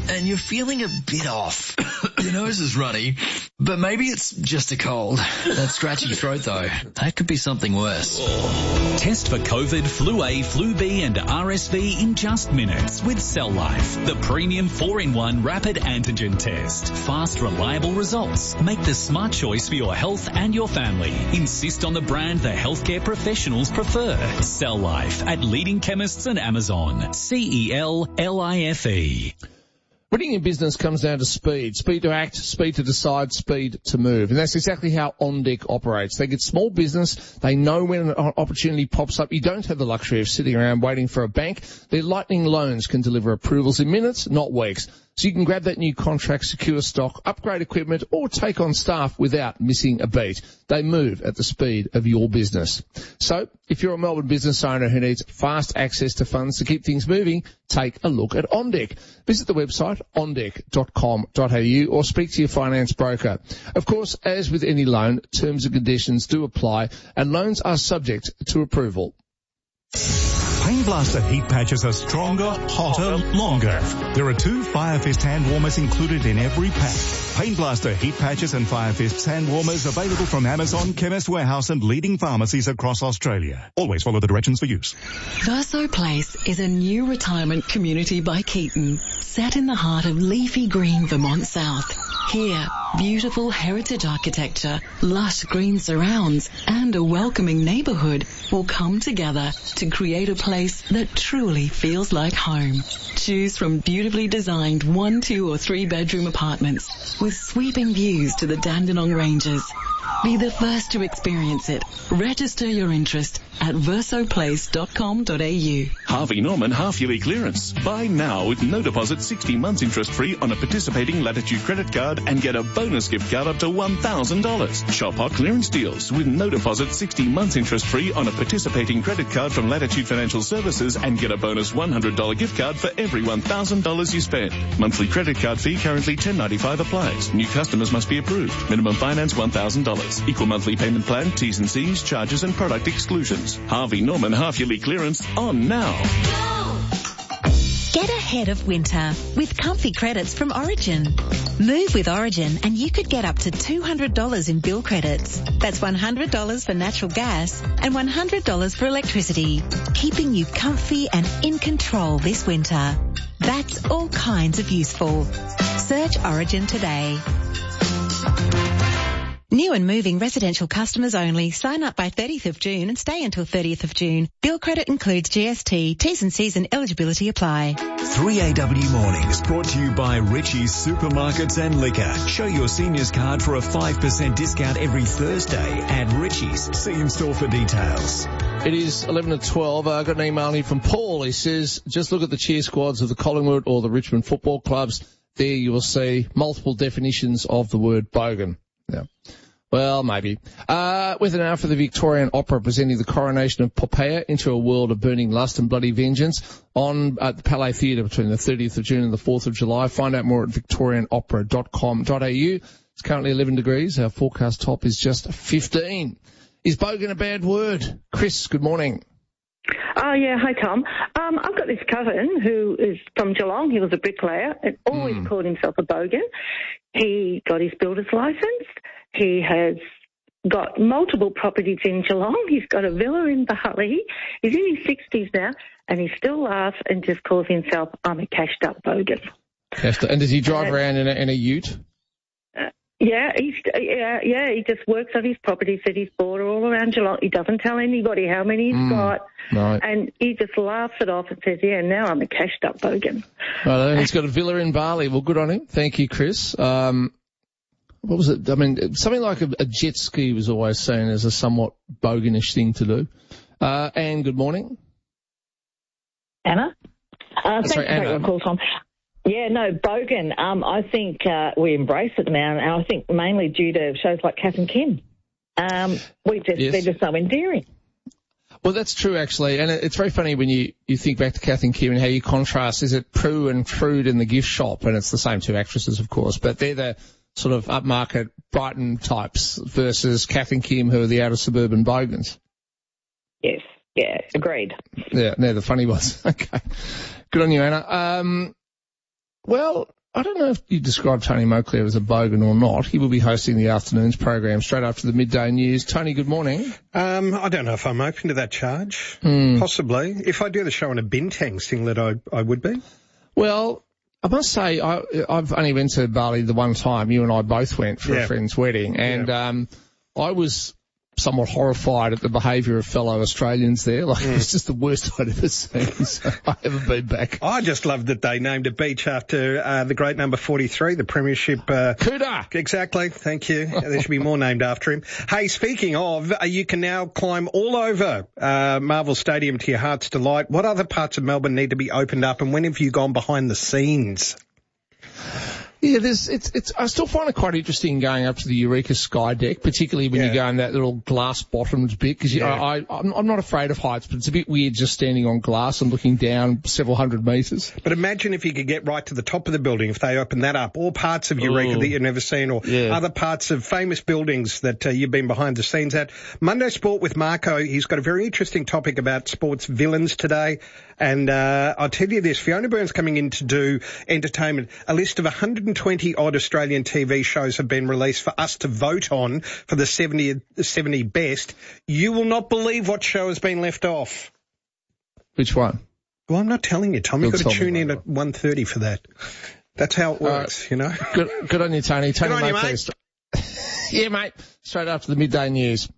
and you're feeling a bit off. Your nose is runny, but maybe it's just a cold. That scratchy throat though, that could be something worse. Test for COVID, Flu A, Flu B and RSV in just minutes with Cell Life, the premium 4-in-1 rapid antigen test. Fast, reliable results. Make the smart choice for your health and your family. Insist on the brand the healthcare professionals prefer. Cell Life at leading chemists and Amazon. CELLIFE. Winning in business comes down to speed. Speed to act, speed to decide, speed to move. And that's exactly how OnDeck operates. They get small business. They know when an opportunity pops up. You don't have the luxury of sitting around waiting for a bank. Their lightning loans can deliver approvals in minutes, not weeks. So you can grab that new contract, secure stock, upgrade equipment, or take on staff without missing a beat. They move at the speed of your business. So if you're a Melbourne business owner who needs fast access to funds to keep things moving, take a look at OnDeck. Visit the website ondeck.com.au or speak to your finance broker. Of course, as with any loan, terms and conditions do apply and loans are subject to approval. Pain Blaster heat patches are stronger, hotter, longer. There are 2 Fire Fist hand warmers included in every pack. Pain Blaster heat patches and Fire Fist hand warmers available from Amazon, Chemist Warehouse and leading pharmacies across Australia. Always follow the directions for use. Verso Place is a new retirement community by Keaton, set in the heart of leafy green Vermont South. Here, beautiful heritage architecture, lush green surrounds, and a welcoming neighbourhood will come together to create a place that truly feels like home. Choose from beautifully designed 1, 2 or 3 bedroom apartments with sweeping views to the Dandenong Ranges. Be the first to experience it. Register your interest at versoplace.com.au. Harvey Norman half-yearly clearance. Buy now with no deposit, 60 months interest-free on a participating Latitude credit card and get a bonus gift card up to $1,000. Shop hot clearance deals with no deposit, 60 months interest-free on a participating credit card from Latitude Financial Services and get a bonus $100 gift card for every $1,000 you spend. Monthly credit card fee currently $10.95 applies. New customers must be approved. Minimum finance $1,000. Equal monthly payment plan, T's and C's, charges and product exclusions. Harvey Norman half-yearly clearance on now. Get ahead of winter with comfy credits from Origin. Move with Origin and you could get up to $200 in bill credits. That's $100 for natural gas and $100 for electricity, keeping you comfy and in control this winter. That's all kinds of useful. Search Origin today. New and moving residential customers only. Sign up by 30th of June and stay until 30th of June. Bill credit includes GST, T's and C's and eligibility apply. 3AW Mornings brought to you by Richie's Supermarkets and Liquor. Show your seniors card for a 5% discount every Thursday at Richie's. See in store for details. It is 11 to 12. I got an email here from Paul. He says, just look at the cheer squads of the Collingwood or the Richmond football clubs. There you will see multiple definitions of the word bogan. Yeah. Well, maybe. With an hour for the Victorian Opera presenting the coronation of Poppaea into a world of burning lust and bloody vengeance on at the Palais Theatre between the 30th of June and the 4th of July. Find out more at victorianopera.com.au. It's currently 11 degrees. Our forecast top is just 15. Is bogan a bad word? Chris, good morning. Oh, yeah. Hi, Tom. I've got this cousin who is from Geelong. He was a bricklayer and always called himself a bogan. He got his builder's licence. He has got multiple properties in Geelong. He's got a villa in Bali. He's in his 60s now, and he still laughs and just calls himself, I'm a cashed-up bogan. And does he drive around in a ute? Yeah, he just works on his properties that he's bought all around Geelong. He doesn't tell anybody how many he's got. Right. And he just laughs it off and says, yeah, now I'm a cashed-up bogan. Well, he's got a villa in Bali. Well, good on him. Thank you, Chris. What was it? I mean, something like a jet ski was always seen as a somewhat boganish thing to do. Anne, good morning. Anna? Thanks for taking the call, Tom. Yeah, no, bogan. I think we embrace it now, and I think mainly due to shows like Kath and Kim. They're just so endearing. Well, that's true, actually, and it's very funny when you think back to Kath and Kim and how you contrast. Is it Prue and Trude in the gift shop? And it's the same two actresses, of course, but they're the sort of upmarket Brighton types versus Kath and Kim, who are the outer suburban bogans. Yes, yeah, agreed. Yeah, they're the funny ones. Okay, good on you, Anna. Well, I don't know if you describe Tony Moclair as a bogan or not. He will be hosting the afternoons program straight after the midday news. Tony, good morning. I don't know if I'm open to that charge. Possibly. If I do the show on a Bintang singlet, I would be. Well, I must say, I've only been to Bali the one time. You and I both went for a friend's wedding, and I was somewhat horrified at the behaviour of fellow Australians there. Like, it was just the worst I'd ever seen, so I haven't been back. I just love that they named a beach after the great number 43, the premiership. Kuda! Exactly, thank you. There should be more named after him. Hey, speaking of, you can now climb all over Marvel Stadium to your heart's delight. What other parts of Melbourne need to be opened up, and when have you gone behind the scenes? Yeah, I still find it quite interesting going up to the Eureka Sky Deck, particularly when you go in that little glass-bottomed bit, because I'm not afraid of heights, but it's a bit weird just standing on glass and looking down several hundred metres. But imagine if you could get right to the top of the building, if they open that up, or parts of Eureka that you've never seen, or other parts of famous buildings that you've been behind the scenes at. Monday Sport with Marco, he's got a very interesting topic about sports villains today. And I'll tell you this, Fiona Byrne's coming in to do entertainment. A list of 120-odd Australian TV shows have been released for us to vote on for the 70 best. You will not believe what show has been left off. Which one? Well, I'm not telling you, Tom. You've got to tune in at 1:30 for that. That's how it works, you know. Good on you, Tony. Good on you, mate. Yeah, mate. Straight after the midday news.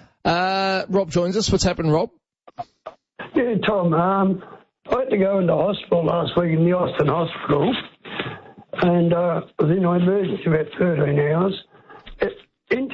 Rob joins us. What's happened, Rob? Yeah, Tom, I had to go into hospital last week in the Austin Hospital, and I was in emergency about 13 hours. In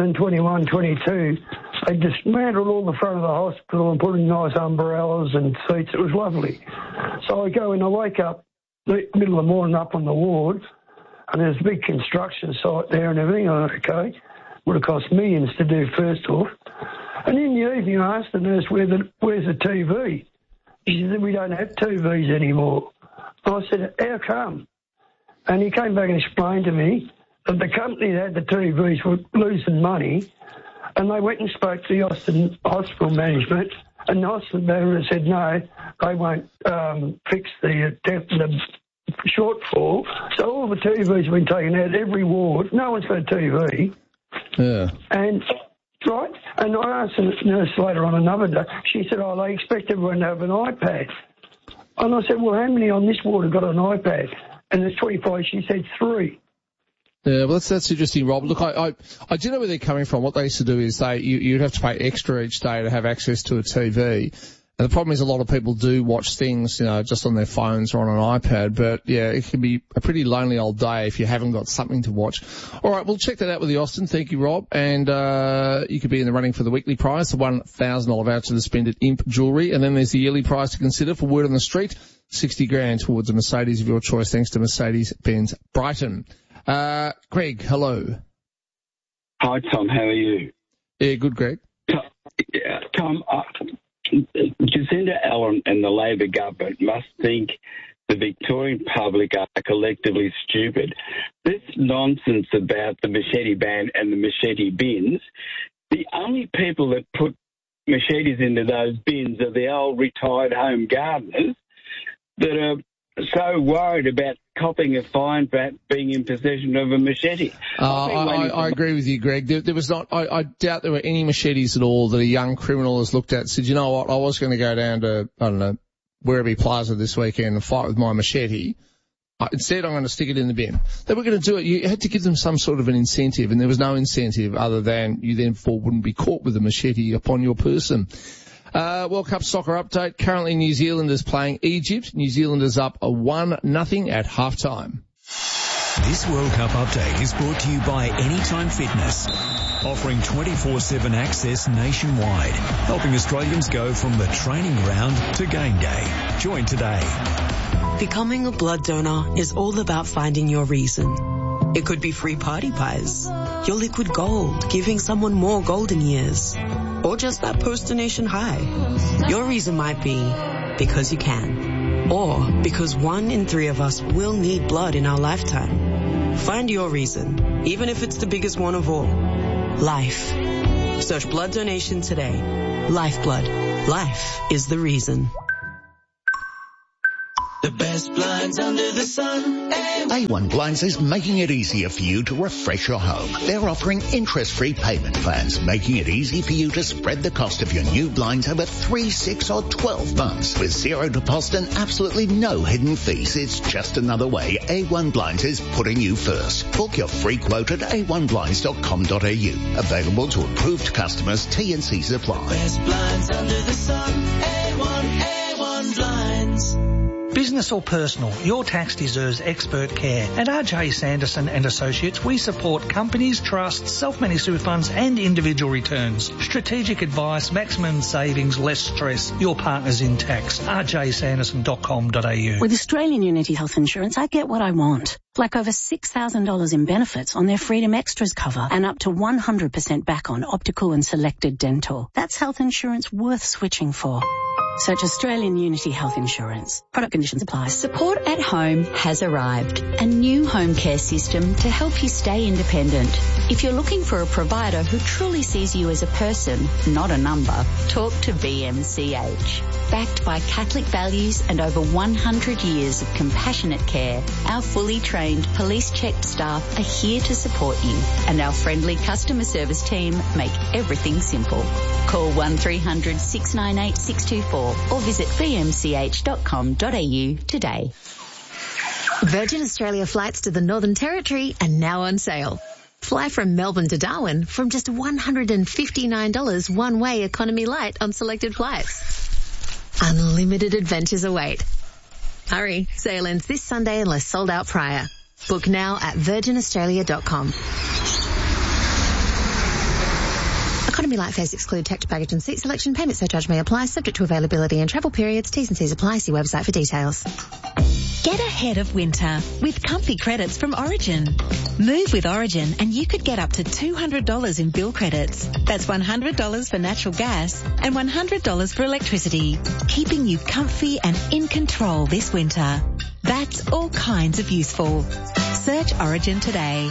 2021-22, they dismantled all the front of the hospital and put in nice umbrellas and seats. It was lovely. So I go in, I wake up the middle of the morning up on the ward, and there's a big construction site there and everything. I'm like, okay, would have cost millions to do first off. And in the evening, I asked the nurse, where's the TV? She said, we don't have TVs anymore. I said, how come? And he came back and explained to me that the company that had the TVs were losing money, and they went and spoke to the Austin Hospital management, and the hospital management said, no, they won't fix the shortfall. So all the TVs have been taken out, every ward. No one's got a TV. Yeah. And... Right, and I asked the nurse later on another day, she said, they expect everyone to have an iPad. And I said, well, how many on this ward have got an iPad? And there's 25, she said 3. Yeah, well, that's interesting, Rob. Look, I do know where they're coming from. What they used to do is you'd have to pay extra each day to have access to a TV. And the problem is a lot of people do watch things, just on their phones or on an iPad. But, yeah, it can be a pretty lonely old day if you haven't got something to watch. All right, we'll check that out with the Austin. Thank you, Rob. And you could be in the running for the weekly prize, the $1,000 voucher to spend at Imp Jewellery. And then there's the yearly prize to consider for Word on the Street, $60,000 towards a Mercedes of your choice, thanks to Mercedes-Benz Brighton. Greg, hello. Hi, Tom. How are you? Yeah, good, Greg. Tom, Jacinda Ardern and the Labor government must think the Victorian public are collectively stupid. This nonsense about the machete ban and the machete bins, the only people that put machetes into those bins are the old retired home gardeners that are so worried about copping a fine for being in possession of a machete. I agree with you, Greg. There was not. I doubt there were any machetes at all that a young criminal has looked at and said, you know what, I was going to go down to, I don't know, Werribee Plaza this weekend and fight with my machete. Instead, I'm going to stick it in the bin. They were going to do it. You had to give them some sort of an incentive, and there was no incentive other than you therefore wouldn't be caught with a machete upon your person. World Cup soccer update. Currently, New Zealand is playing Egypt. New Zealand is up 1-0 at half-time. This World Cup update is brought to you by Anytime Fitness, offering 24/7 access nationwide, helping Australians go from the training ground to game day. Join today. Becoming a blood donor is all about finding your reason. It could be free party pies, your liquid gold, giving someone more golden years, or just that post-donation high. Your reason might be because you can, or because 1 in 3 of us will need blood in our lifetime. Find your reason, even if it's the biggest one of all. Life. Search blood donation today. Lifeblood. Life is the reason. The best blinds under the sun. A1 Blinds is making it easier for you to refresh your home. They're offering interest-free payment plans, making it easy for you to spread the cost of your new blinds over 3, 6 or 12 months. With zero deposit and absolutely no hidden fees, it's just another way A1 Blinds is putting you first. Book your free quote at a1blinds.com.au. Available to approved customers, T&Cs apply. Best blinds under the sun. A1 Blinds. Business or personal, your tax deserves expert care. At RJ Sanderson and Associates, we support companies, trusts, self-managed super funds and individual returns. Strategic advice, maximum savings, less stress. Your partners in tax. rjsanderson.com.au. With Australian Unity Health Insurance, I get what I want. Like over $6,000 in benefits on their Freedom Extras cover and up to 100% back on optical and selected dental. That's health insurance worth switching for. Search Australian Unity Health Insurance. Product conditions apply. Support at Home has arrived. A new home care system to help you stay independent. If you're looking for a provider who truly sees you as a person, not a number, talk to VMCH. Backed by Catholic values and over 100 years of compassionate care, our fully trained police-checked staff are here to support you, and our friendly customer service team make everything simple. Call 1300 698 624 or visit vmch.com.au today. Virgin Australia flights to the Northern Territory are now on sale. Fly from Melbourne to Darwin from just $159 one-way economy light on selected flights. Unlimited adventures await. Hurry, sale ends this Sunday unless sold out prior. Book now at virginaustralia.com. Economy light fares exclude tax, baggage and seat selection. Payment surcharge may apply, subject to availability and travel periods. T's and C's apply. See website for details. Get ahead of winter with comfy credits from Origin. Move with Origin and you could get up to $200 in bill credits. That's $100 for natural gas and $100 for electricity, keeping you comfy and in control this winter. That's all kinds of useful. Search Origin today.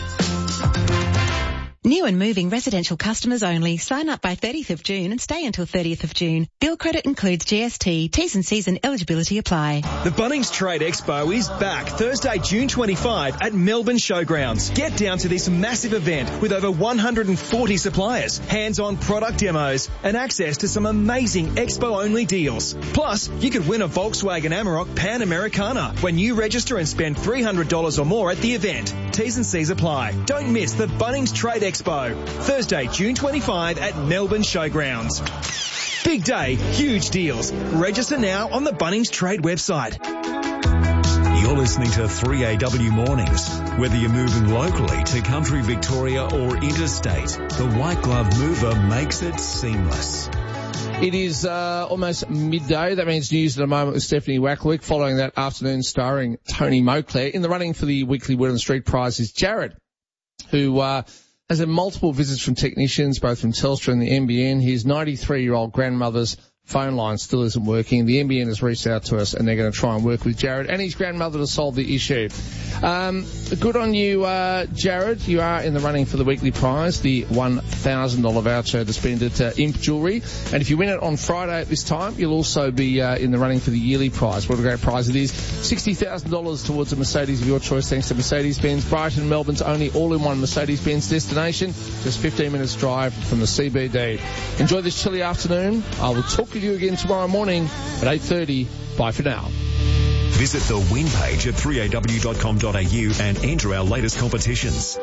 New and moving residential customers only. Sign up by 30th of June and stay until 30th of June. Bill credit includes GST. T's and C's and eligibility apply. The Bunnings Trade Expo is back Thursday, June 25 at Melbourne Showgrounds. Get down to this massive event with over 140 suppliers, hands-on product demos and access to some amazing expo-only deals. Plus, you could win a Volkswagen Amarok Pan Americana when you register and spend $300 or more at the event. T's and C's apply. Don't miss the Bunnings Trade Expo, Thursday, June 25 at Melbourne Showgrounds. Big day, huge deals. Register now on the Bunnings Trade website. You're listening to 3AW Mornings. Whether you're moving locally to country Victoria or interstate, the White Glove Mover makes it seamless. It is almost midday. That means news in a moment with Stephanie Wacklick. Following that afternoon starring Tony Moclair. In the running for the weekly Word on the Street prize is Jared, who has had multiple visits from technicians, both from Telstra and the NBN. His 93-year-old grandmother's phone line still isn't working. The NBN has reached out to us and they're going to try and work with Jared and his grandmother to solve the issue. Good on you, Jared. You are in the running for the weekly prize, the $1,000 voucher to spend at Imp Jewellery. And if you win it on Friday at this time, you'll also be in the running for the yearly prize. What a great prize it is. $60,000 towards a Mercedes of your choice, thanks to Mercedes-Benz. Brighton, Melbourne's only all-in-one Mercedes-Benz destination. Just 15 minutes drive from the CBD. Enjoy this chilly afternoon. I will talk with you again tomorrow morning at 8:30. Bye for now. Visit the win page at 3aw.com.au and enter our latest competitions.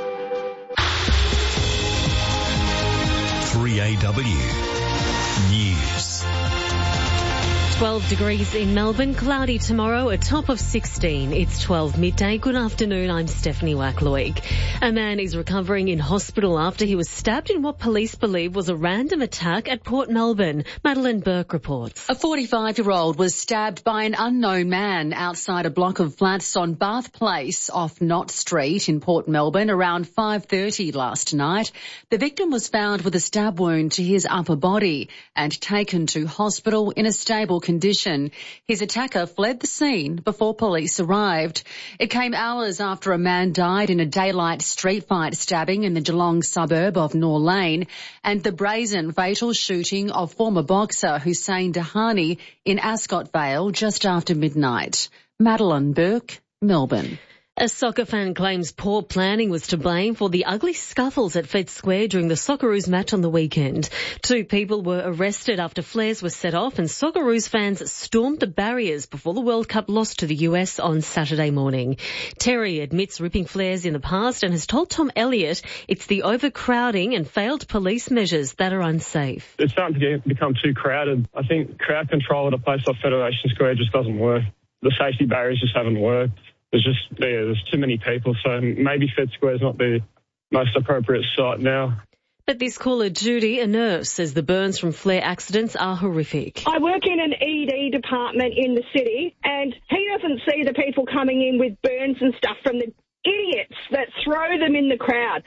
3AW News. 12 degrees in Melbourne, cloudy tomorrow, a top of 16. It's 12 midday. Good afternoon, I'm Stephanie Wackloig. A man is recovering in hospital after he was stabbed in what police believe was a random attack at Port Melbourne. Madeline Burke reports. A 45-year-old was stabbed by an unknown man outside a block of flats on Bath Place off Knott Street in Port Melbourne around 5:30 last night. The victim was found with a stab wound to his upper body and taken to hospital in a stable condition. His attacker fled the scene before police arrived. It came hours after a man died in a daylight street fight stabbing in the Geelong suburb of Nor Lane and the brazen fatal shooting of former boxer Hussein Dahani in Ascot Vale just after midnight. Madeline Burke, Melbourne. A soccer fan claims poor planning was to blame for the ugly scuffles at Fed Square during the Socceroos match on the weekend. 2 people were arrested after flares were set off and Socceroos fans stormed the barriers before the World Cup loss to the US on Saturday morning. Terry admits ripping flares in the past and has told Tom Elliott it's the overcrowding and failed police measures that are unsafe. It's starting to become too crowded. I think crowd control at a place like Federation Square just doesn't work. The safety barriers just haven't worked. There's too many people, so maybe Fed Square is not the most appropriate site now. But this caller, Judy, a nurse, says the burns from flare accidents are horrific. I work in an ED department in the city, and he doesn't see the people coming in with burns and stuff from the idiots that throw them in the crowd.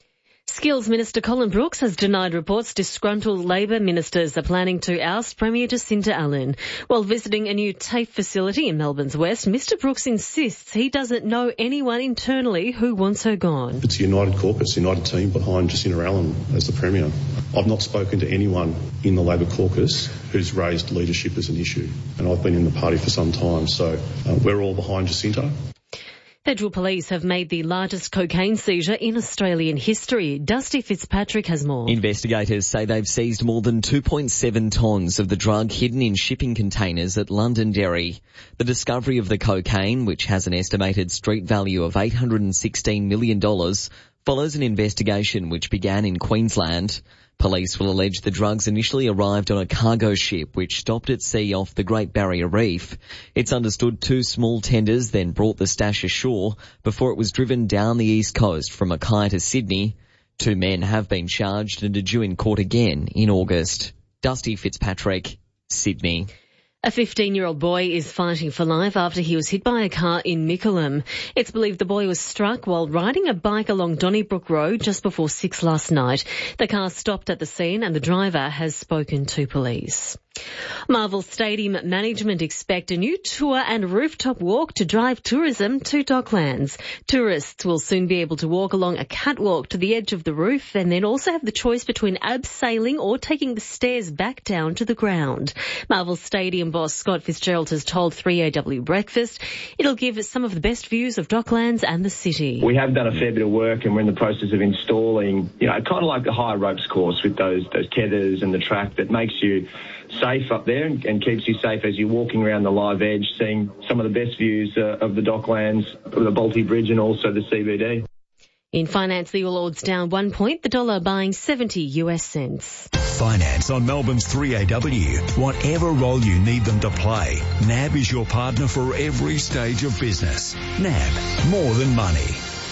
Skills Minister Colin Brooks has denied reports disgruntled Labor ministers are planning to oust Premier Jacinta Allen. While visiting a new TAFE facility in Melbourne's West, Mr Brooks insists he doesn't know anyone internally who wants her gone. It's a united caucus, united team behind Jacinta Allen as the Premier. I've not spoken to anyone in the Labor caucus who's raised leadership as an issue, and I've been in the party for some time, so we're all behind Jacinta. Federal police have made the largest cocaine seizure in Australian history. Dusty Fitzpatrick has more. Investigators say they've seized more than 2.7 tonnes of the drug hidden in shipping containers at Londonderry. The discovery of the cocaine, which has an estimated street value of $816 million, follows an investigation which began in Queensland. Police will allege the drugs initially arrived on a cargo ship which stopped at sea off the Great Barrier Reef. It's understood 2 small tenders then brought the stash ashore before it was driven down the east coast from Mackay to Sydney. 2 men have been charged and are due in court again in August. Dusty Fitzpatrick, Sydney. A 15-year-old boy is fighting for life after he was hit by a car in Mickleham. It's believed the boy was struck while riding a bike along Donnybrook Road just before 6 last night. The car stopped at the scene and the driver has spoken to police. Marvel Stadium management expect a new tour and rooftop walk to drive tourism to Docklands. Tourists will soon be able to walk along a catwalk to the edge of the roof and then also have the choice between abseiling or taking the stairs back down to the ground. Marvel Stadium boss Scott Fitzgerald has told 3AW Breakfast it'll give some of the best views of Docklands and the city. We have done a fair bit of work and we're in the process of installing, kind of like the high ropes course with those tethers and the track that makes you safe up there and keeps you safe as you're walking around the live edge, seeing some of the best views of the Docklands, of the Balti Bridge and also the CBD. In finance, the All Ords down 1 point, the dollar buying 70 US cents. Finance on Melbourne's 3AW. Whatever role you need them to play, NAB is your partner for every stage of business. NAB, more than money.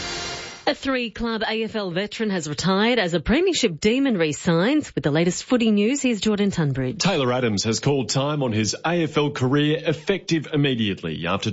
A 3-club AFL veteran has retired as a premiership demon re-signs. With the latest footy news, here's Jordan Tunbridge. Taylor Adams has called time on his AFL career effective immediately after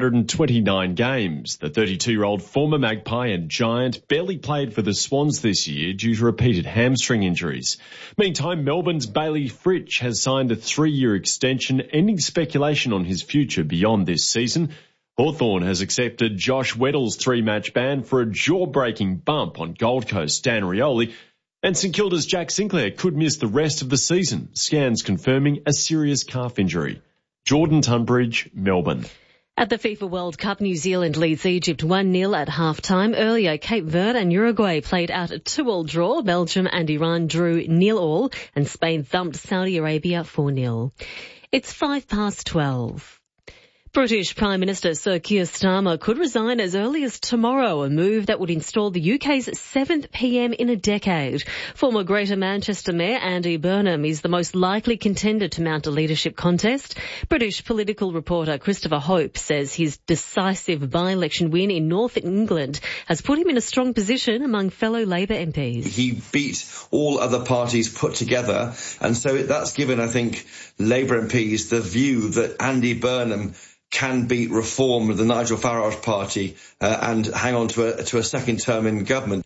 229 games. The 32-year-old former Magpie and Giant barely played for the Swans this year due to repeated hamstring injuries. Meantime, Melbourne's Bailey Fritsch has signed a 3-year extension, ending speculation on his future beyond this season. Hawthorn has accepted Josh Weddle's 3-match ban for a jaw-breaking bump on Gold Coast Stan Rioli, and St Kilda's Jack Sinclair could miss the rest of the season, scans confirming a serious calf injury. Jordan Tunbridge, Melbourne. At the FIFA World Cup, New Zealand leads Egypt 1-0 at half-time. Earlier, Cape Verde and Uruguay played out a 2-2 draw. Belgium and Iran drew 0-0, and Spain thumped Saudi Arabia 4-0. It's 12:05. British Prime Minister Sir Keir Starmer could resign as early as tomorrow, a move that would install the UK's 7th PM in a decade. Former Greater Manchester Mayor Andy Burnham is the most likely contender to mount a leadership contest. British political reporter Christopher Hope says his decisive by-election win in North England has put him in a strong position among fellow Labour MPs. He beat all other parties put together, and so that's given, I think, Labour MPs the view that Andy Burnham can beat Reform, the Nigel Farage party, and hang on to a second term in government.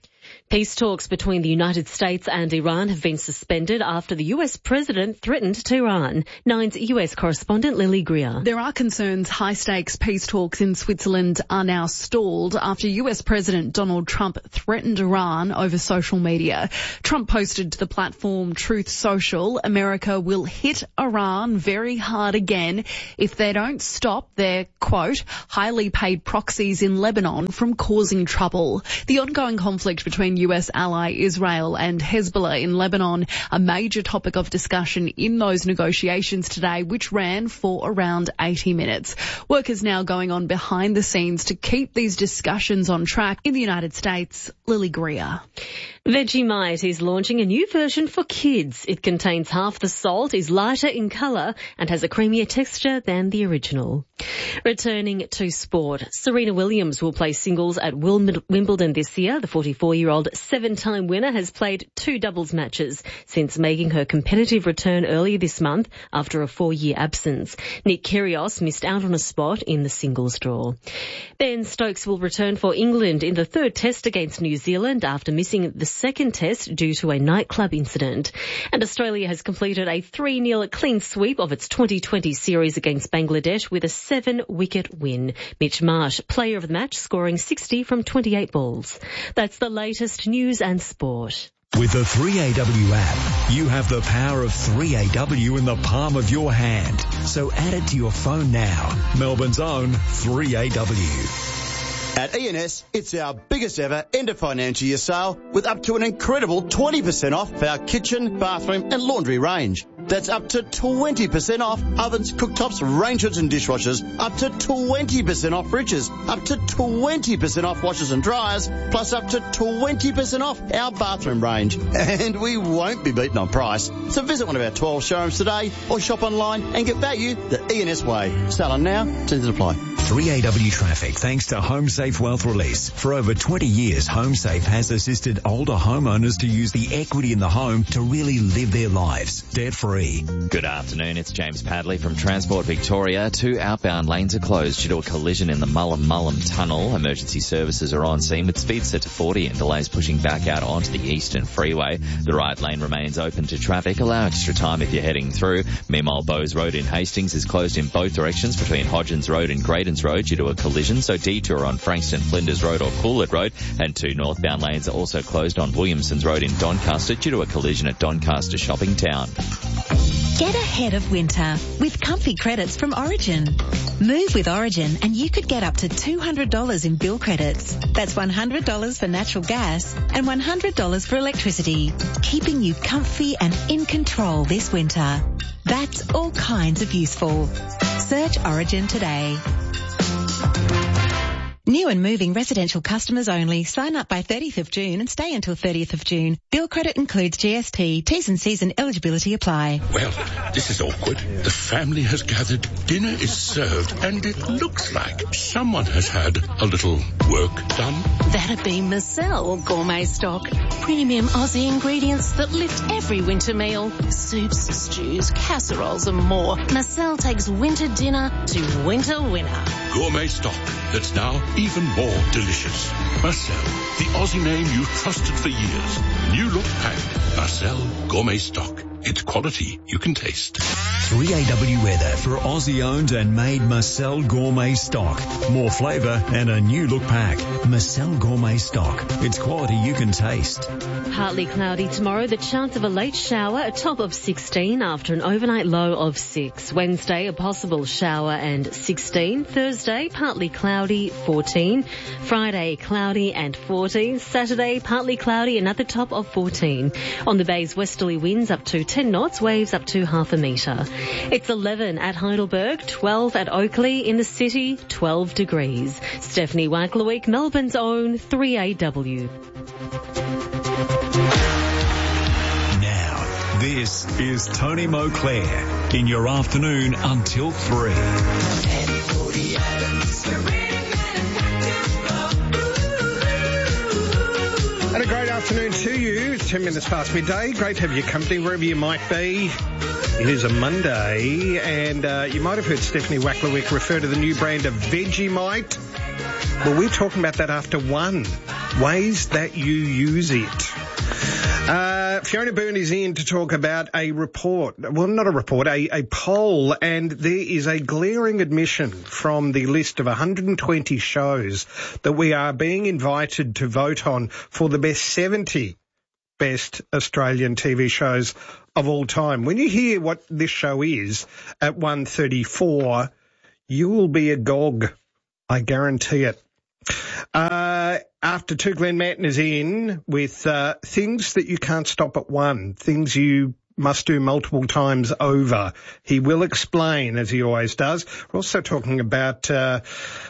Peace talks between the United States and Iran have been suspended after the US president threatened Tehran. Nine's US correspondent Lily Greer. There are concerns high-stakes peace talks in Switzerland are now stalled after US President Donald Trump threatened Iran over social media. Trump posted to the platform Truth Social, America will hit Iran very hard again if they don't stop their, quote, highly paid proxies in Lebanon from causing trouble. The ongoing conflict between US ally Israel and Hezbollah in Lebanon, a major topic of discussion in those negotiations today, which ran for around 80 minutes. Work is now going on behind the scenes to keep these discussions on track. In the United States, Lily Greer. Vegemite is launching a new version for kids. It contains half the salt, is lighter in colour and has a creamier texture than the original. Returning to sport, Serena Williams will play singles at Wimbledon this year. The 44-year-old seven-time winner has played 2 doubles matches since making her competitive return earlier this month after a 4-year absence. Nick Kyrgios missed out on a spot in the singles draw. Ben Stokes will return for England in the 3rd test against New Zealand after missing the 2nd test due to a nightclub incident. And Australia has completed a 3-0 clean sweep of its 2020 series against Bangladesh with a 7-wicket win. Mitch Marsh, player of the match, scoring 60 from 28 balls. That's the latest news and sport. With the 3AW app, you have the power of 3AW in the palm of your hand. So add it to your phone now. Melbourne's own 3AW. At E&S, it's our biggest ever end of financial year sale with up to an incredible 20% off for our kitchen, bathroom and laundry range. That's up to 20% off ovens, cooktops, range hoods and dishwashers, up to 20% off fridges, up to 20% off washers and dryers, plus up to 20% off our bathroom range. And we won't be beaten on price. So visit one of our 12 showrooms today or shop online and get value the E&S way. Sale on now, terms and apply. 3AW Traffic, thanks to HomeSafe Wealth Release. For over 20 years, HomeSafe has assisted older homeowners to use the equity in the home to really live their lives debt-free. Good afternoon, it's James Padley from Transport Victoria. 2 outbound lanes are closed due to a collision in the Mullum Tunnel. Emergency services are on scene with speeds set to 40 and delays pushing back out onto the Eastern Freeway. The right lane remains open to traffic. Allow extra time if you're heading through. Meanwhile, Bowes Road in Hastings is closed in both directions between Hodgins Road and Graydons Road due to a collision, so detour on Frankston Flinders Road or Coolett Road, and 2 northbound lanes are also closed on Williamsons Road in Doncaster due to a collision at Doncaster Shopping Town. Get ahead of winter with comfy credits from Origin. Move with Origin and you could get up to $200 in bill credits. That's $100 for natural gas and $100 for electricity, keeping you comfy and in control this winter. That's all kinds of useful. Search Origin today. New and moving residential customers only. Sign up by 30th of June and stay until 30th of June. Bill credit includes GST. T's and C's and eligibility apply. Well, this is awkward. The family has gathered, dinner is served, and it looks like someone has had a little work done. That'd be Marcel Gourmet Stock. Premium Aussie ingredients that lift every winter meal. Soups, stews, casseroles and more. Marcel takes winter dinner to winter winner. Gourmet Stock that's now even more delicious. Marcel, the Aussie name you've trusted for years. New look pack. Marcel Gourmet Stock. It's quality you can taste. 3AW weather for Aussie-owned and made Marcel Gourmet Stock. More flavour and a new look pack. Marcel Gourmet Stock. It's quality you can taste. Partly cloudy tomorrow, the chance of a late shower, a top of 16 after an overnight low of 6. Wednesday, a possible shower and 16. Thursday, partly cloudy, 14. Friday, cloudy and 14. Saturday, partly cloudy, another top of 14. On the bay's westerly winds up to 10 knots, waves up to half a metre. It's 11 at Heidelberg, 12 at Oakley, in the city, 12 degrees. Stephanie Wacklewick, Melbourne's own 3AW. Now, this is Tony Moclair in your afternoon until 3. And a great afternoon to you. It's 10 minutes past midday. Great to have your company wherever you might be. It is a Monday, and you might have heard Stephanie Wacklewick refer to the new brand of Vegemite. Well, we're talking about that after 1. ways that you use it. Fiona Byrne is in to talk about a report. Well, not a report, a poll, and there is a glaring admission from the list of 120 shows that we are being invited to vote on for the best 70 best Australian TV shows of all time. When you hear what this show is at 1:34, you will be agog. I guarantee it. After 2, Glenn Manton is in with things that you can't stop at one, things you must do multiple times over. He will explain, as he always does. We're also talking about that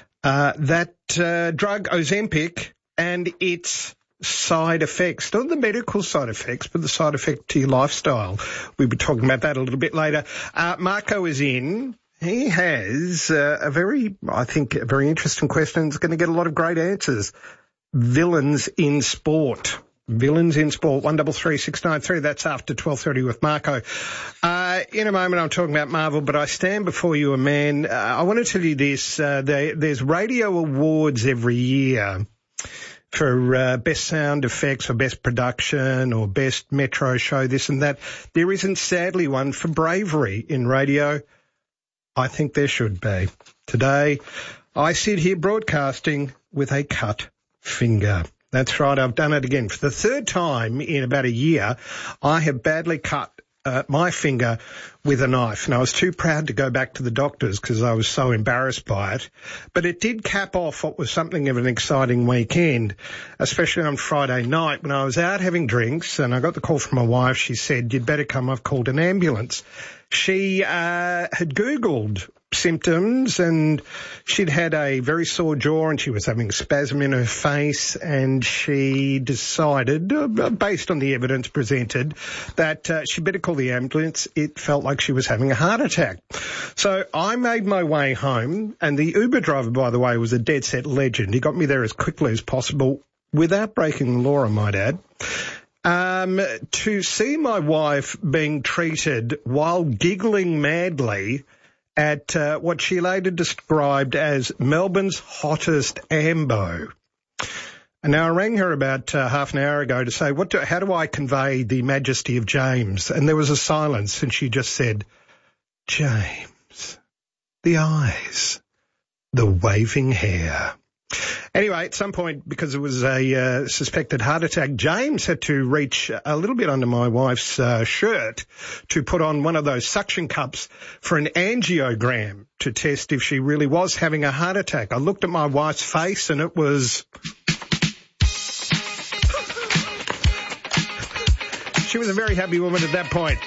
drug Ozempic and its side effects, not the medical side effects, but the side effect to your lifestyle. We'll be talking about that a little bit later. Marco is in. He has a very interesting question. It's going to get a lot of great answers. Villains in sport. Villains in sport. 133 693. That's after 12:30 with Marco. In a moment, I'm talking about Marvel, but I stand before you a man. I want to tell you this. There's radio awards every year for best sound effects or best production or best metro show, this and that. There isn't, sadly, one for bravery in radio. I think there should be. Today, I sit here broadcasting with a cut finger. That's right, I've done it again. For the third time in about a year, I have badly cut my finger with a knife. And I was too proud to go back to the doctors because I was so embarrassed by it. But it did cap off what was something of an exciting weekend, especially on Friday night when I was out having drinks and I got the call from my wife. She said, "You'd better come, I've called an ambulance." She had Googled symptoms and she'd had a very sore jaw and she was having a spasm in her face, and she decided, based on the evidence presented, that she better call the ambulance. It felt like she was having a heart attack. So I made my way home, and the Uber driver, by the way, was a dead set legend. He got me there as quickly as possible without breaking the law, I might add. To see my wife being treated while giggling madly at what she later described as Melbourne's hottest ambo. And now I rang her about half an hour ago to say, how do I convey the majesty of James? And there was a silence, and she just said, "James, the eyes, the waving hair." Anyway, at some point, because it was a suspected heart attack, James had to reach a little bit under my wife's shirt to put on one of those suction cups for an angiogram to test if she really was having a heart attack. I looked at my wife's face and it was... She was a very happy woman at that point.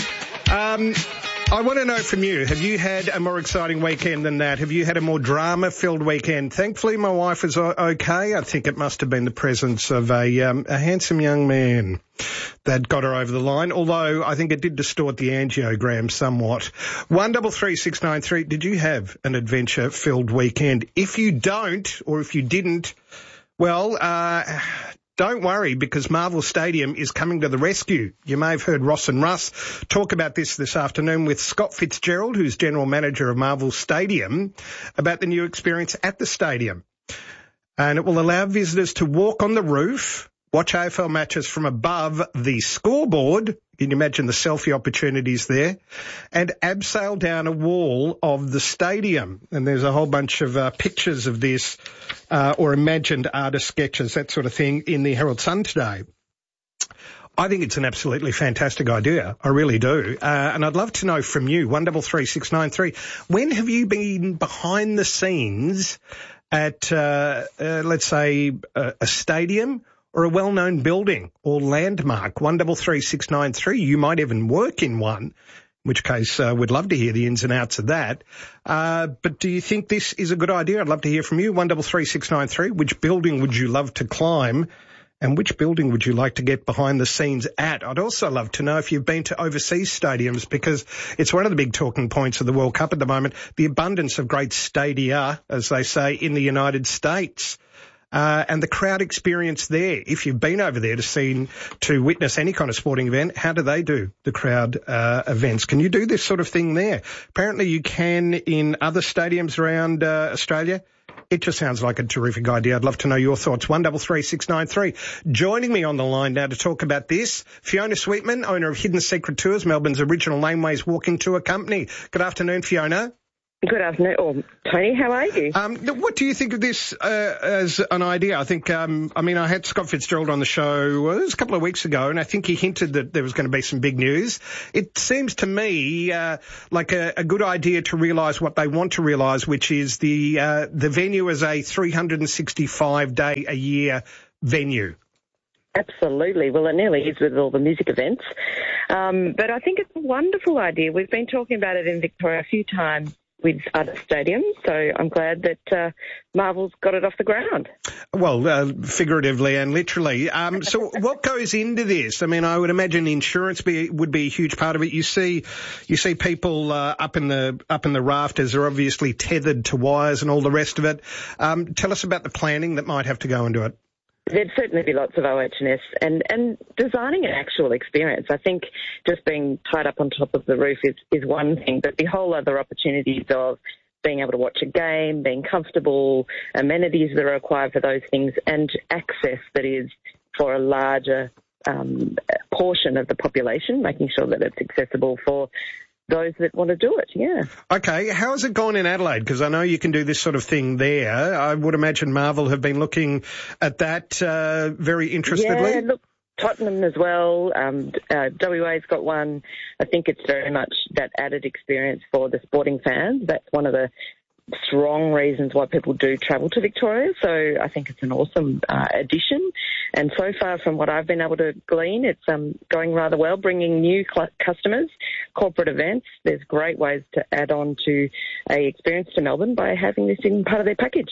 I want to know from you, have you had a more exciting weekend than that? Have you had a more drama-filled weekend? Thankfully, my wife was okay. I think it must have been the presence of a handsome young man that got her over the line, although I think it did distort the angiogram somewhat. 133 693, did you have an adventure-filled weekend? If you don't, or if you didn't, well, don't worry, because Marvel Stadium is coming to the rescue. You may have heard Ross and Russ talk about this afternoon with Scott Fitzgerald, who's General Manager of Marvel Stadium, about the new experience at the stadium. And it will allow visitors to walk on the roof, watch AFL matches from above the scoreboard. Can you imagine the selfie opportunities there? And abseil down a wall of the stadium. And there's a whole bunch of pictures of this, or imagined artist sketches, that sort of thing, in the Herald Sun today. I think it's an absolutely fantastic idea. I really do. And I'd love to know from you, 133 693, when have you been behind the scenes at, let's say, a stadium or a well-known building or landmark? 133 693. You might even work in one, in which case we'd love to hear the ins and outs of that. But do you think this is a good idea? I'd love to hear from you. 133 693. Which building would you love to climb? And which building would you like to get behind the scenes at? I'd also love to know if you've been to overseas stadiums, because it's one of the big talking points of the World Cup at the moment, the abundance of great stadia, as they say, in the United States. And the crowd experience there. If you've been over there to witness any kind of sporting event, how do they do the crowd events? Can you do this sort of thing there? Apparently you can in other stadiums around Australia. It just sounds like a terrific idea. I'd love to know your thoughts. 133693. Joining me on the line now to talk about this, Fiona Sweetman, owner of Hidden Secret Tours, Melbourne's original laneways walking tour company. Good afternoon, Fiona. Good afternoon. Oh, Tony, how are you? What do you think of this as an idea? I think, I had Scott Fitzgerald on the show it was a couple of weeks ago, and I think he hinted that there was going to be some big news. It seems to me like a good idea to realise what they want to realise, which is the venue as a 365-day-a-year venue. Absolutely. Well, it nearly is with all the music events. But I think it's a wonderful idea. We've been talking about it in Victoria a few times with other stadiums, so I'm glad that Marvel's got it off the ground. Well, figuratively and literally. So what goes into this? I mean, I would imagine insurance would be a huge part of it. You see people up in the rafters are obviously tethered to wires and all the rest of it. Tell us about the planning that might have to go into it. There'd certainly be lots of OH&S and designing an actual experience. I think just being tied up on top of the roof is one thing, but the whole other opportunities of being able to watch a game, being comfortable, amenities that are required for those things, and access that is for a larger portion of the population, making sure that it's accessible for those that want to do it, yeah. Okay, how has it gone in Adelaide? Because I know you can do this sort of thing there. I would imagine Marvel have been looking at that very interestedly. Yeah, look, Tottenham as well. WA's got one. I think it's very much that added experience for the sporting fans. That's one of the strong reasons why people do travel to Victoria. So I think it's an awesome addition. And so far from what I've been able to glean, it's going rather well, bringing new customers, corporate events. There's great ways to add on to a experience to Melbourne by having this in part of their package.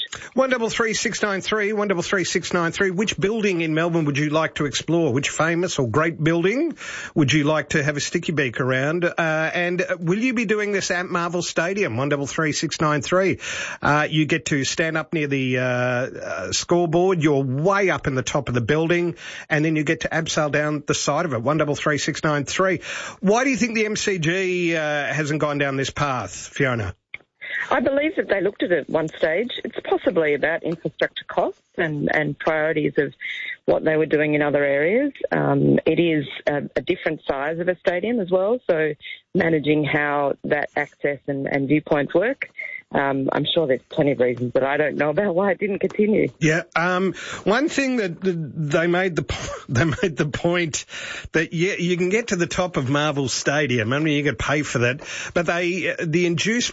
133693, 133693. Which building in Melbourne would you like to explore? Which famous or great building would you like to have a sticky beak around? And will you be doing this at Marvel Stadium? 133693. You get to stand up near the scoreboard. You're way up in the top of the building, and then you get to abseil down the side of it. 133693. Why do you think the MCG hasn't gone down this path, Fiona? I believe that they looked at it at one stage. It's possibly about infrastructure costs and priorities of what they were doing in other areas. It is a different size of a stadium as well, so managing how that access and viewpoints work. I'm sure there's plenty of reasons that I don't know about why it didn't continue. Yeah. One thing that they made the point that you can get to the top of Marvel Stadium. I mean, you got to pay for that, but the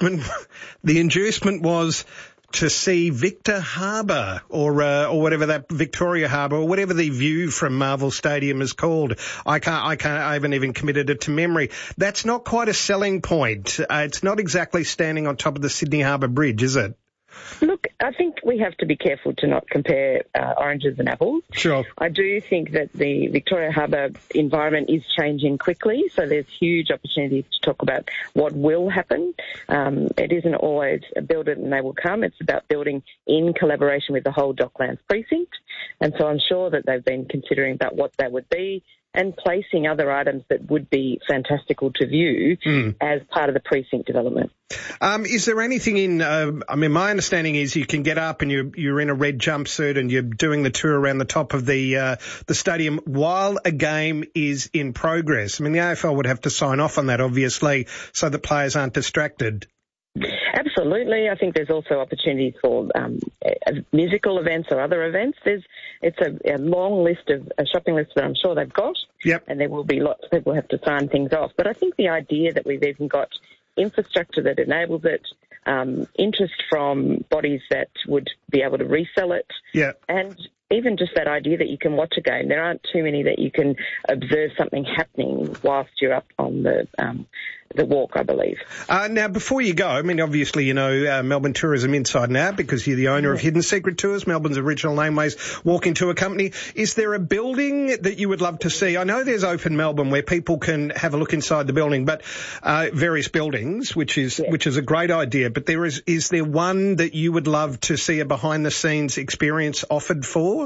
inducement was to see Victor Harbour or whatever that Victoria Harbour or whatever the view from Marvel Stadium is called. I haven't even committed it to memory. That's not quite a selling point. It's not exactly standing on top of the Sydney Harbour Bridge, is it? Look, I think we have to be careful to not compare oranges and apples. Sure. I do think that the Victoria Harbour environment is changing quickly, so there's huge opportunities to talk about what will happen. It isn't always build it and they will come. It's about building in collaboration with the whole Docklands precinct, and so I'm sure that they've been considering about what that would be and placing other items that would be fantastical to view as part of the precinct development. Is there anything in, my understanding is you can get up and you're in a red jumpsuit and you're doing the tour around the top of the stadium while a game is in progress. I mean, the AFL would have to sign off on that, obviously, so that players aren't distracted. Absolutely. I think there's also opportunities for musical events or other events. It's a long list a shopping list that I'm sure they've got. Yep. And there will be lots of people who have to sign things off. But I think the idea that we've even got infrastructure that enables it, interest from bodies that would be able to resell it. Yeah. And even just that idea that you can watch a game. There aren't too many that you can observe something happening whilst you're up on the walk, I believe. Now, before you go, I mean, obviously, you know, Melbourne Tourism inside and out because you're the owner of Hidden Secret Tours, Melbourne's original laneways walking tour company. Is there a building that you would love to see? I know there's Open Melbourne where people can have a look inside the building, but various buildings, which is a great idea. But is there one that you would love to see a behind-the-scenes experience offered for?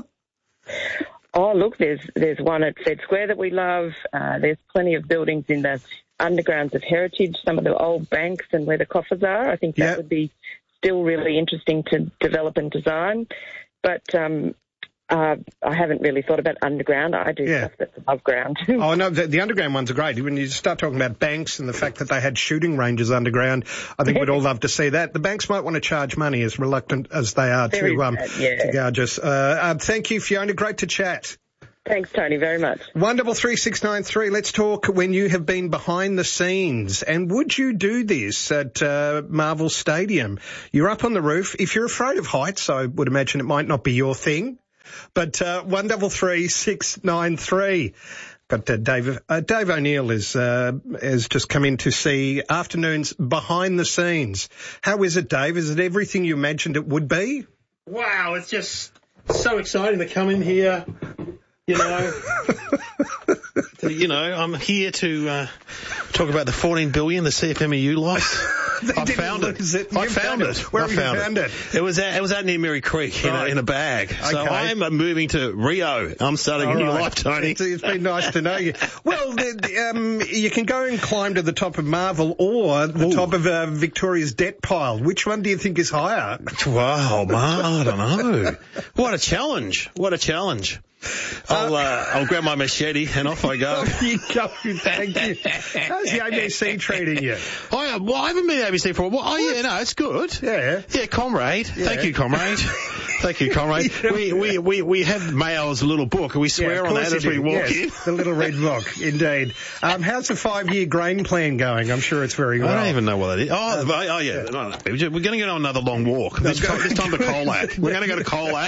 Oh, look, there's one at Fed Square that we love. There's plenty of buildings in the undergrounds of heritage, some of the old banks and where the coffers are. I think that would be still really interesting to develop and design. But I haven't really thought about underground. I do stuff that's above ground. Oh, no, the underground ones are great. When you start talking about banks and the fact that they had shooting ranges underground, I think we'd all love to see that. The banks might want to charge money, as reluctant as they are to gouge us. Thank you, Fiona. Great to chat. Thanks, Tony, very much. 133693. Let's talk when you have been behind the scenes. And would you do this at Marvel Stadium? You're up on the roof. If you're afraid of heights, I would imagine it might not be your thing. But 133693. Got Dave O'Neill has just come in to see Afternoons Behind the Scenes. How is it, Dave? Is it everything you imagined it would be? Wow, it's just so exciting to come in here. You know, I'm here to talk about the $14 billion the CFMEU lost. I found it. Where have you found it? It was out near Mary Creek in a bag. Okay. So I'm moving to Rio. I'm starting a new life, Tony. It's been nice to know you. Well, you can go and climb to the top of Marvel or the top of Victoria's debt pile. Which one do you think is higher? Wow, I don't know. What a challenge. I'll grab my machete and off I go. Off you go, thank you. How's the ABC treating you? I haven't been to ABC for a while. Oh, yeah, no, it's good. Yeah. Yeah, comrade. Yeah. Thank you, comrade. We have Mayo's little book, and we swear on that as we walk in. The little red book, indeed. How's the 5-year grain plan going? I'm sure it's very well. I don't even know what that is. Oh yeah. No. We're going to go on another long walk. This time to Colac. We're going to go to Colac.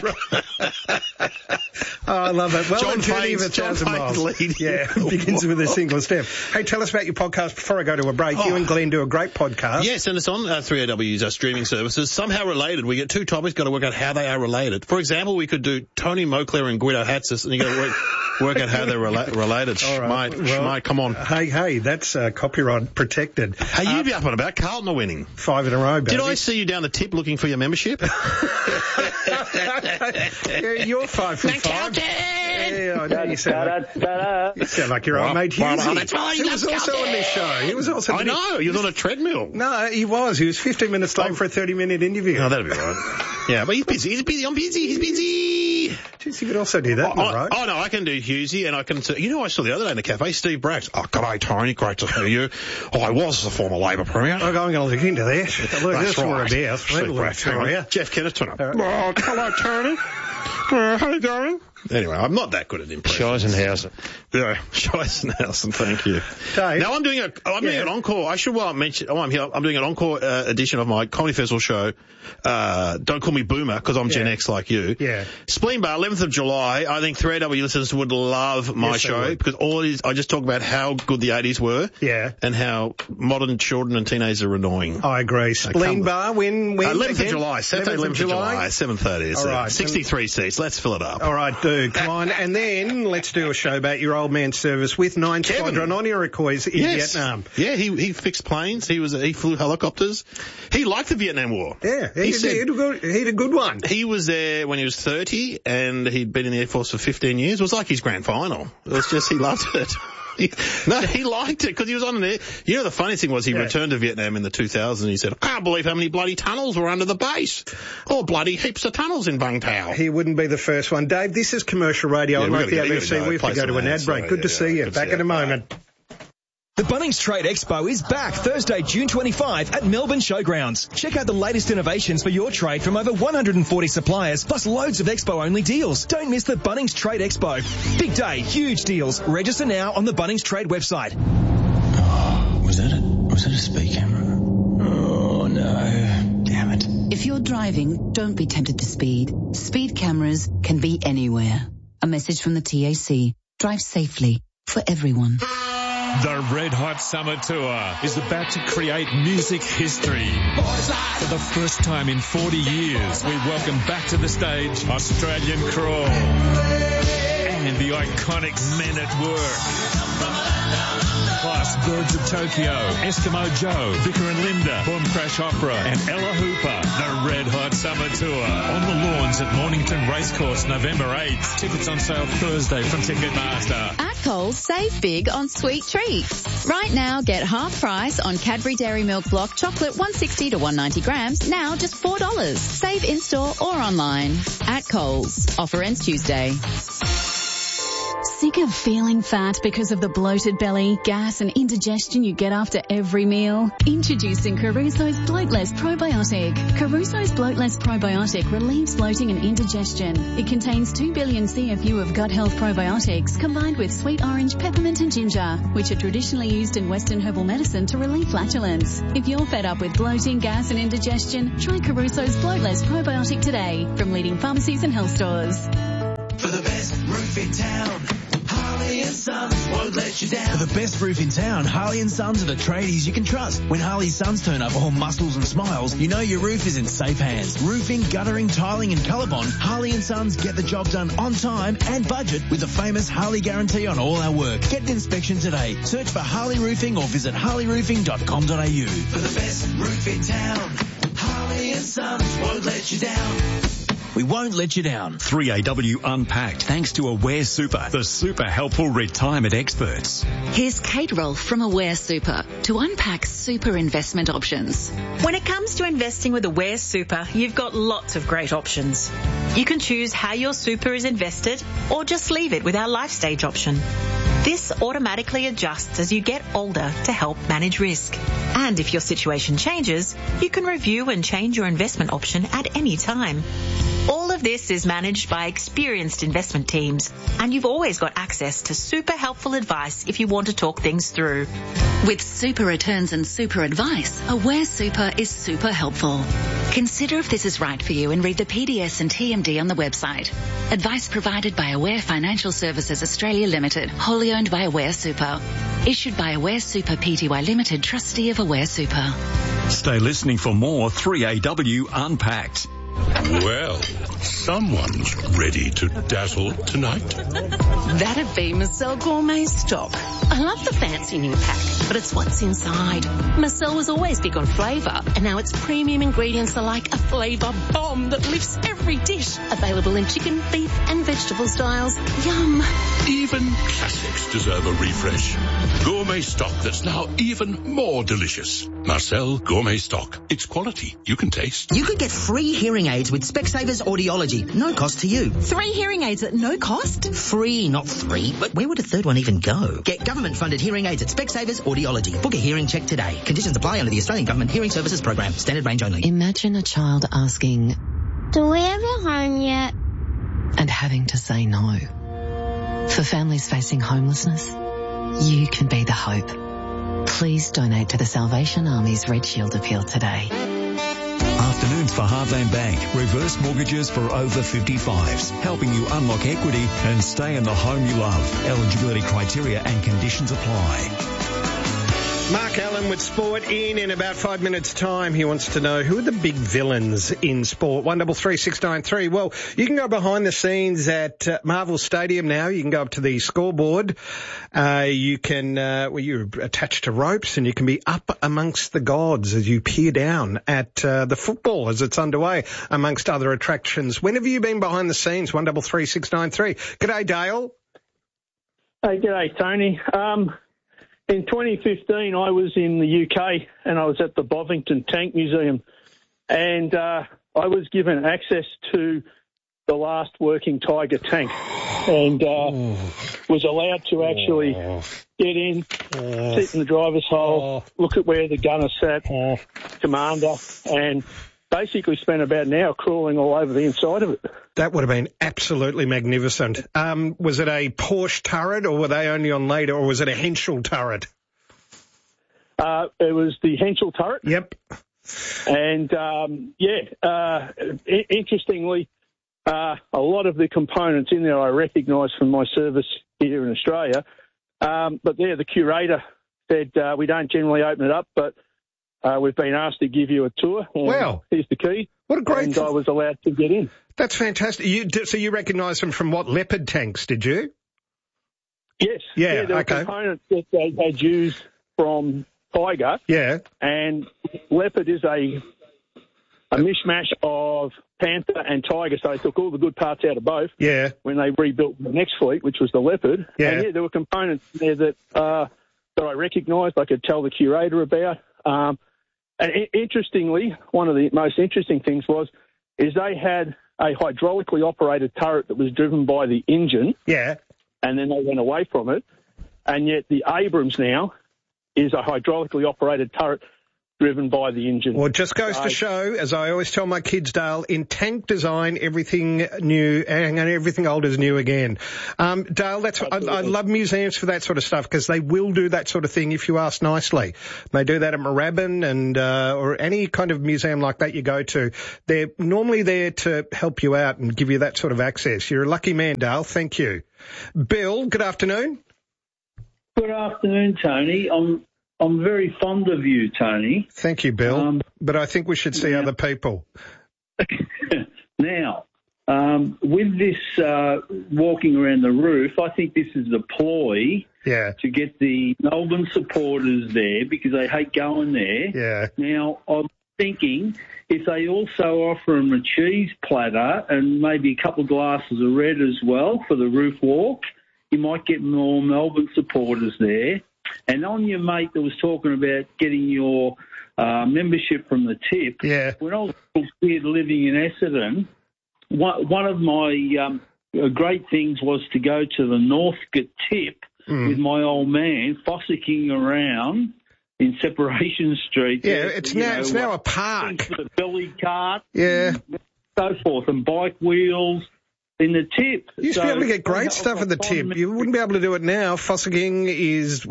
Oh, I love it. Well, John a journey of 1,000 miles. Yeah, begins with a single step. Hey, tell us about your podcast before I go to a break. You and Glenn do a great podcast. Yes, and it's on 3AW's streaming services. Somehow related. We get two topics, got to work out how they are related. For example, we could do Tony Moclair and Guido Hatzis, and you got to work out how they're related. All right. Schmate, come on. Hey, that's copyright protected. Hey, you be up and about. Carlton are winning. 5 in a row, baby. Did I see you down the tip looking for your membership? Yeah, you're 5 from 5. Yeah, I know you sound like your old mate Hughesy. He was also on this show. He was also. I know. He was on a treadmill. No, he was. He was 15 minutes late for a 30-minute interview. Oh, that'll be right. Yeah, but he's busy. I'm busy. Jeez, you could also do that, right? Oh, no, I can do Hughesy, and I can... I saw the other day in the cafe, Steve Braggs. Oh, g'day, Tony. Great to see you. Oh, I was the former Labor Premier. I'm going to look into that. Look, that's right. Steve Braggs. Jeff Kenneth, turn up. Oh, hello, Tony. How you doing? Anyway, I'm not that good at impressions. Scheisenhausen. Yeah, Scheisenhausen, thank you. Dave, now I'm doing an encore. I should mention, I'm here. I'm doing an encore edition of my Comedy Festival show. Don't call me Boomer, because I'm Gen X like you. Yeah. Spleen Bar, 11th of July. I think 3AW listeners would love my show, because all it is, I just talk about how good the 80s were. Yeah. And how modern children and teenagers are annoying. I agree. Spleen Bar, when? 11th of July. Saturday, 11th of July, 7:30. All right. 63 seats. Let's fill it up. All right, dude. Come on. And then let's do a show about your old man service with 9 Squadron on Iroquois in Vietnam. Yeah, he fixed planes. He flew helicopters. He liked the Vietnam War. Yeah, he had a good one. He was there when he was 30 and he'd been in the Air Force for 15 years. It was like his grand final. It was just, he loved it. He liked it because he was on there. You know, the funny thing was he returned to Vietnam in the 2000s and he said, I can't believe how many bloody tunnels were under the base. Oh, bloody heaps of tunnels in Vung Tau. He wouldn't be the first one. Dave, this is commercial radio. Unlike the ABC, we have to go to an ad break. Good to see you. Back in a moment. The Bunnings Trade Expo is back Thursday, June 25 at Melbourne Showgrounds. Check out the latest innovations for your trade from over 140 suppliers, plus loads of Expo-only deals. Don't miss the Bunnings Trade Expo. Big day, huge deals. Register now on the Bunnings Trade website. Oh, was that a speed camera? Oh, no. Damn it. If you're driving, don't be tempted to speed. Speed cameras can be anywhere. A message from the TAC. Drive safely for everyone. The Red Hot Summer Tour is about to create music history. For the first time in 40 years, we welcome back to the stage Australian Crawl. and the iconic Men at Work. Plus Birds of Tokyo, Eskimo Joe, Vicar and Linda, Boom Crash Opera, and Ella Hooper. The Red Hot Summer Tour on the lawns at Mornington Racecourse, November 8th. Tickets on sale Thursday from Ticketmaster. At Coles, save big on sweet treats. Right now, get half price on Cadbury Dairy Milk Block Chocolate 160 to 190 grams, now just $4. Save in-store or online. At Coles. Offer ends Tuesday. Sick of feeling fat because of the bloated belly, gas and indigestion you get after every meal? Introducing Caruso's Bloatless Probiotic. Caruso's Bloatless Probiotic relieves bloating and indigestion. It contains 2 billion CFU of gut health probiotics combined with sweet orange, peppermint and ginger, which are traditionally used in Western herbal medicine to relieve flatulence. If you're fed up with bloating, gas and indigestion, try Caruso's Bloatless Probiotic today from leading pharmacies and health stores. For the best roof in town, Harley & Sons won't let you down. For the best roof in town, Harley & Sons are the tradies you can trust. When Harley & Sons turn up all muscles and smiles, you know your roof is in safe hands. Roofing, guttering, tiling and ColourBond, Harley & Sons get the job done on time and budget with the famous Harley guarantee on all our work. Get an inspection today. Search for Harley Roofing or visit harleyroofing.com.au. For the best roof in town, Harley & Sons won't let you down. We won't let you down. 3AW Unpacked, thanks to Aware Super, the super helpful retirement experts. Here's Kate Rolfe from Aware Super to unpack super investment options. When it comes to investing with Aware Super, you've got lots of great options. You can choose how your super is invested or just leave it with our life stage option. This automatically adjusts as you get older to help manage risk. And if your situation changes, you can review and change your investment option at any time. All of this is managed by experienced investment teams, and you've always got access to super helpful advice if you want to talk things through. With super returns and super advice, Aware Super is super helpful. Consider if this is right for you and read the PDS and TMD on the website. Advice provided by Aware Financial Services Australia Limited, wholly owned by Aware Super. Issued by Aware Super Pty Limited, trustee of Aware Super. Stay listening for more 3AW Unpacked. Well, someone's ready to dazzle tonight. That'd be Marcel Gourmet Stock. I love the fancy new pack, but it's what's inside. Marcel was always big on flavour, and now its premium ingredients are like a flavour bomb that lifts every dish. Available in chicken, beef and vegetable styles. Yum. Even classics deserve a refresh. Gourmet Stock that's now even more delicious. Marcel Gourmet Stock. It's quality you can taste. You could get free hearing aids with Specsavers Audiology. No cost to you. 3 hearing aids at no cost? Free, not 3. But where would a third one even go? Get government-funded hearing aids at Specsavers Audiology. Book a hearing check today. Conditions apply under the Australian Government Hearing Services Program. Standard range only. Imagine a child asking, "Do we have a home yet?" and having to say no. For families facing homelessness, you can be the hope. Please donate to the Salvation Army's Red Shield appeal today. Afternoons for Heartland Bank. Reverse mortgages for over 55s, helping you unlock equity and stay in the home you love. Eligibility criteria and conditions apply. Mark Allen with sport in about 5 minutes' time. He wants to know who are the big villains in sport. 133693. Well, you can go behind the scenes at Marvel Stadium now. You can go up to the scoreboard. You can, you're attached to ropes and you can be up amongst the gods as you peer down at the football as it's underway, amongst other attractions. When have you been behind the scenes? 133693. G'day, Dale. Hey, g'day, Tony. In 2015, I was in the UK and I was at the Bovington Tank Museum, and I was given access to the last working Tiger tank and was allowed to actually get in, sit in the driver's hole, look at where the gunner sat, commander, and basically spent about an hour crawling all over the inside of it. That would have been absolutely magnificent. Was it a Porsche turret, or were they only on later, or was it a Henschel turret? It was the Henschel turret. Yep. And, interestingly, a lot of the components in there I recognise from my service here in Australia. But there, the curator said, we don't generally open it up, but we've been asked to give you a tour. And wow. Here's the key. What a great... And I was allowed to get in. That's fantastic. So you recognise them from what, Leopard tanks, did you? Yes. Yeah, there were components that they'd used from Tiger. Yeah. And Leopard is a mishmash of Panther and Tiger, so they took all the good parts out of both. Yeah. When they rebuilt the next fleet, which was the Leopard. Yeah. And there were components there that I recognised, I could tell the curator about. And interestingly, one of the most interesting things is they had a hydraulically operated turret that was driven by the engine. Yeah. And then they went away from it. And yet the Abrams now is a hydraulically operated turret driven by the engine. Well, it just goes to show, as I always tell my kids, Dale, in tank design, everything new and everything old is new again. Dale, I love museums for that sort of stuff because they will do that sort of thing if you ask nicely. They do that at Moorabbin and or any kind of museum like that you go to. They're normally there to help you out and give you that sort of access. You're a lucky man, Dale. Thank you. Bill, good afternoon. Good afternoon, Tony. I'm very fond of you, Tony. Thank you, Bill. But I think we should see other people. Now, with this walking around the roof, I think this is a ploy to get the Melbourne supporters there because they hate going there. Yeah. Now, I'm thinking if they also offer them a cheese platter and maybe a couple of glasses of red as well for the roof walk, you might get more Melbourne supporters there. And on your mate that was talking about getting your membership from the tip, when I was a kid living in Essendon, one of my great things was to go to the Northcote tip with my old man fossicking around in Separation Street. Yeah, it's now a park. For the belly cart. Yeah. And so forth, and bike wheels. In the tip. You used to be able to get great stuff at the tip. You wouldn't be able to do it now. Fossicking is,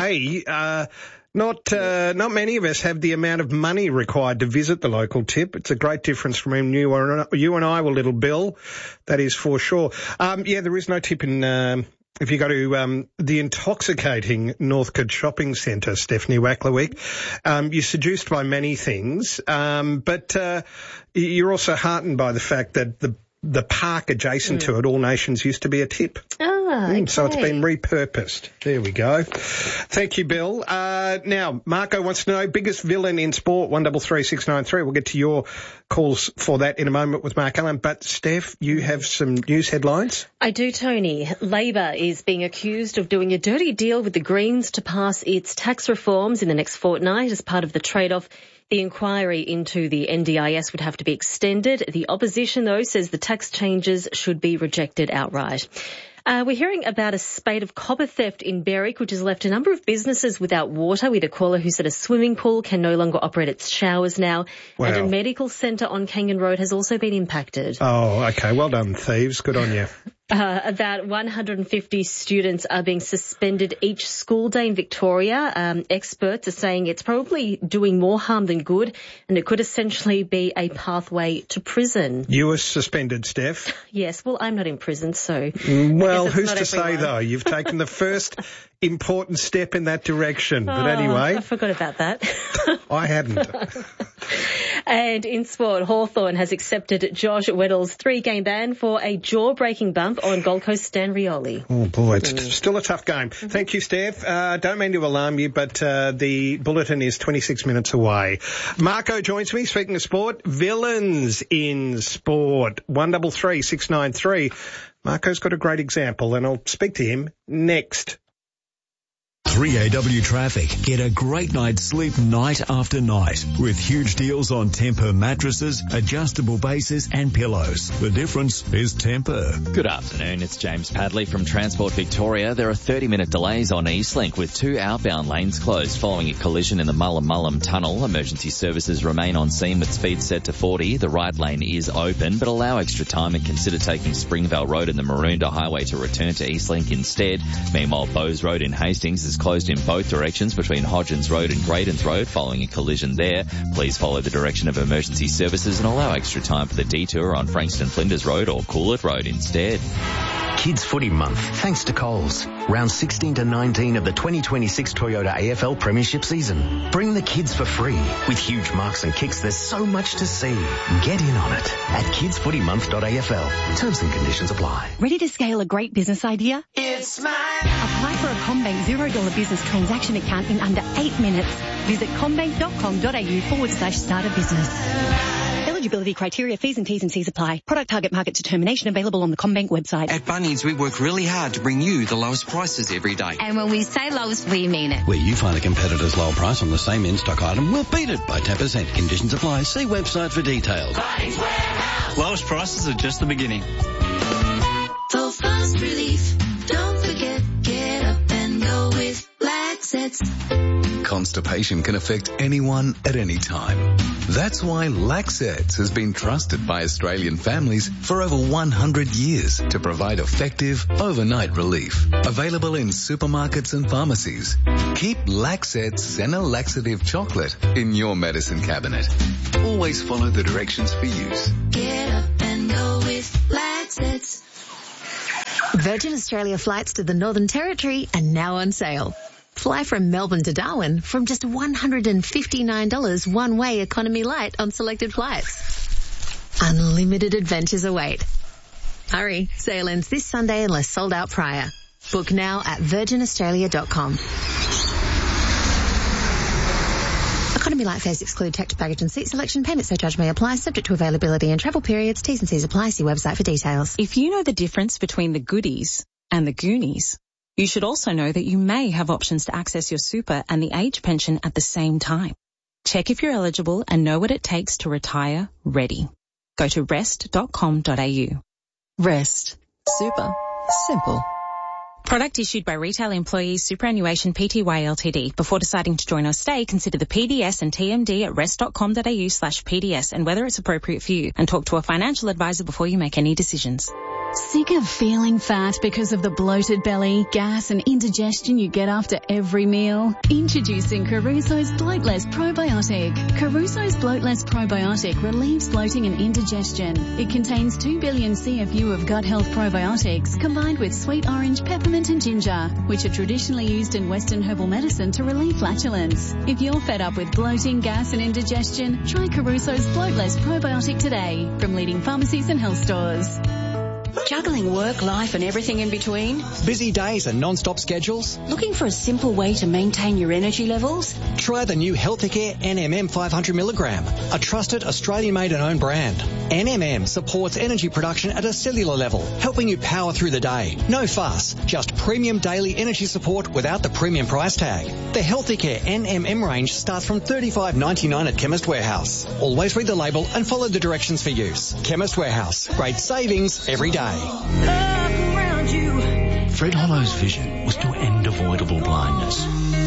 not many of us have the amount of money required to visit the local tip. It's a great difference from when you and I were little, Bill. That is for sure. There is no tip in, if you go to the intoxicating Northcote Shopping Centre, Stephanie Wacklerwick, you're seduced by many things, but you're also heartened by the fact that the park adjacent to it, All Nations, used to be a tip. Okay. So it's been repurposed. There we go. Thank you, Bill. Now, Marco wants to know, biggest villain in sport, 133693. We'll get to your calls for that in a moment with Mark Allen. But, Steph, you have some news headlines? I do, Tony. Labor is being accused of doing a dirty deal with the Greens to pass its tax reforms in the next fortnight as part of the trade-off. The inquiry into the NDIS would have to be extended. The opposition, though, says the tax changes should be rejected outright. We're hearing about a spate of copper theft in Berwick, which has left a number of businesses without water. We had a caller who said a swimming pool can no longer operate its showers now. Wow. And a medical centre on Kangan Road has also been impacted. Oh, okay. Well done, thieves. Good on you. About 150 students are being suspended each school day in Victoria. Experts are saying it's probably doing more harm than good, and it could essentially be a pathway to prison. You were suspended, Steph. Yes, well, I'm not in prison, so... Well, who's to say, though? You've taken the first important step in that direction. But anyway... I forgot about that. I hadn't. And in sport, Hawthorn has accepted Josh Weddle's 3-game ban for a jaw-breaking bump on Gold Coast Stan Rioli. Oh, boy, it's still a tough game. Thank you, Steph. Don't mean to alarm you, but the bulletin is 26 minutes away. Marco joins me, speaking of sport. Villains in sport, 133693. Marco's got a great example, and I'll speak to him next. 3AW Traffic. Get a great night's sleep night after night with huge deals on Tempur mattresses, adjustable bases and pillows. The difference is Tempur. Good afternoon, it's James Padley from Transport Victoria. There are 30-minute delays on Eastlink with 2 outbound lanes closed following a collision in the Mullum Tunnel. Emergency services remain on scene with speed set to 40. The right lane is open, but allow extra time and consider taking Springvale Road and the Maroondah Highway to return to Eastlink instead. Meanwhile, Bowes Road in Hastings is closed in both directions between Hodgins Road and Graydons Road following a collision there. Please follow the direction of emergency services and allow extra time for the detour on Frankston Flinders Road or Coolett Road instead. Kids Footy Month, thanks to Coles. Round 16 to 19 of the 2026 Toyota AFL Premiership season. Bring the kids for free. With huge marks and kicks, there's so much to see. Get in on it at kidsfootymonth.afl. Terms and conditions apply. Ready to scale a great business idea? It's mine. Apply for a CommBank $0 business transaction account in under 8 minutes. Visit commbank.com.au/start a business. Eligibility criteria, fees and T's and C's apply. Product target market determination available on the CommBank website. At Bunnings, we work really hard to bring you the lowest prices every day. And when we say lowest, we mean it. Where you find a competitor's lower price on the same in-stock item, we'll beat it by 10%. Conditions apply. See website for details. Bunnings Warehouse. Lowest prices are just the beginning. For fast relief, don't forget, get up and go with Laxets. Constipation can affect anyone at any time. That's why Laxets has been trusted by Australian families for over 100 years to provide effective overnight relief. Available in supermarkets and pharmacies. Keep Laxets Senna Laxative Chocolate in your medicine cabinet. Always follow the directions for use. Get up and go with Laxets. Virgin Australia flights to the Northern Territory are now on sale. Fly from Melbourne to Darwin from just $159 one-way economy light on selected flights. Unlimited adventures await. Hurry, sale ends this Sunday unless sold out prior. Book now at virginaustralia.com. Economy light fares exclude tax, baggage and seat selection. Payment surcharge may apply, subject to availability and travel periods. T's and C's apply. See website for details. If you know the difference between the goodies and the Goonies, you should also know that you may have options to access your super and the age pension at the same time. Check if you're eligible and know what it takes to retire ready. Go to rest.com.au. Rest. Super. Simple. Product issued by Retail Employees Superannuation Pty Ltd. Before deciding to join or stay, consider the PDS and TMD at rest.com.au/PDS and whether it's appropriate for you, and talk to a financial advisor before you make any decisions. Sick of feeling fat because of the bloated belly, gas and indigestion you get after every meal? Introducing Caruso's Bloatless Probiotic. Caruso's Bloatless Probiotic relieves bloating and indigestion. It contains 2 billion CFU of gut health probiotics combined with sweet orange, peppermint and ginger, which are traditionally used in Western herbal medicine to relieve flatulence. If you're fed up with bloating, gas and indigestion, try Caruso's Bloatless Probiotic today from leading pharmacies and health stores. Juggling work, life and everything in between? Busy days and non-stop schedules? Looking for a simple way to maintain your energy levels? Try the new Healthicare NMM 500mg, a trusted Australian-made and owned brand. NMM supports energy production at a cellular level, helping you power through the day. No fuss, just premium daily energy support without the premium price tag. The Healthicare NMM range starts from $35.99 at Chemist Warehouse. Always read the label and follow the directions for use. Chemist Warehouse, great savings every day. Fred Hollow's vision was to end avoidable blindness.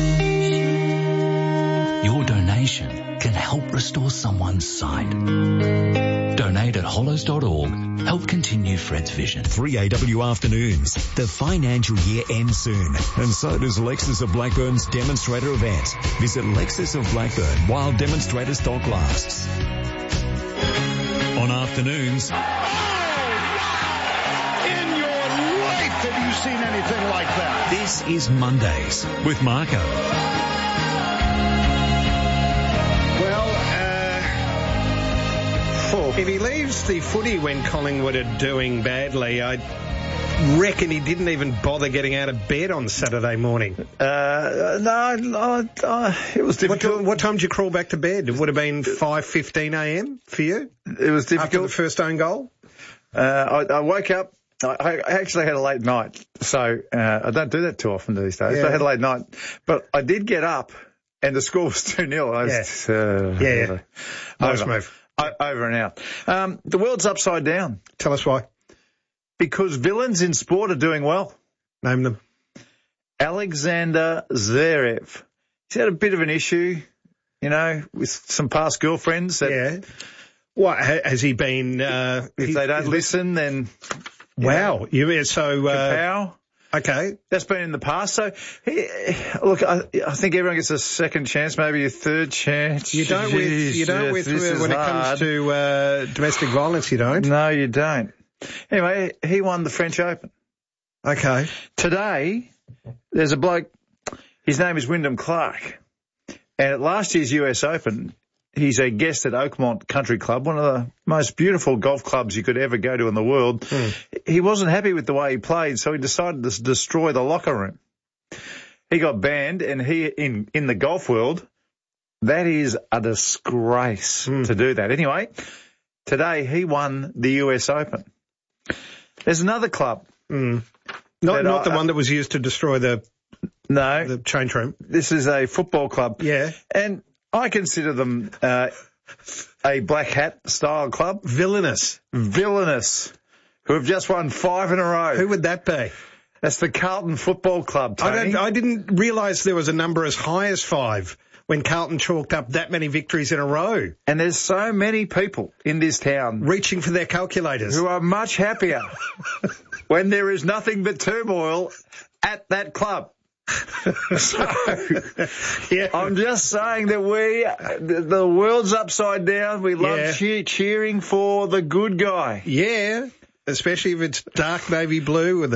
Your donation can help restore someone's sight. Donate at hollows.org. Help continue Fred's vision. 3AW Afternoons. The financial year ends soon, and so does Lexus of Blackburn's demonstrator event. Visit Lexus of Blackburn while demonstrator stock lasts. On Afternoons... Have you seen anything like that? This is Mondays with Marco. Well, if he leaves the footy when Collingwood are doing badly, I reckon he didn't even bother getting out of bed on Saturday morning. No, it was difficult. What time did you crawl back to bed? It would have been 5:15 a.m. for you? It was difficult. After the first own goal? I woke up. I actually had a late night, so I don't do that too often these days. Yeah. I had a late night, but I did get up, and the score was 2-0. Nice move. Over and out. The world's upside down. Tell us why. Because villains in sport are doing well. Name them. Alexander Zverev. He's had a bit of an issue, with some past girlfriends. What has he been? If they don't listen, then. Wow. Kapow. Okay. That's been in the past. So, I think everyone gets a second chance, maybe a third chance. You don't when it comes to domestic violence, you don't? No, you don't. Anyway, he won the French Open. Okay. Today, there's a bloke, his name is Wyndham Clark, and at last year's US Open, he's a guest at Oakmont Country Club, one of the most beautiful golf clubs you could ever go to in the world. He wasn't happy with the way he played, so he decided to destroy the locker room. He got banned, and in the golf world, that is a disgrace to do that. Anyway, today he won the US Open. There's another club. Not the one that was used to destroy the change room. This is a football club. Yeah. And I consider them a black hat style club. Villainous. Who have just won 5 in a row. Who would that be? That's the Carlton Football Club, Tony. I didn't realise there was a number as high as 5 when Carlton chalked up that many victories in a row. And there's so many people in this town reaching for their calculators who are much happier when there is nothing but turmoil at that club. So, I'm just saying that the world's upside down. We love cheering for the good guy. Yeah, especially if it's dark navy blue with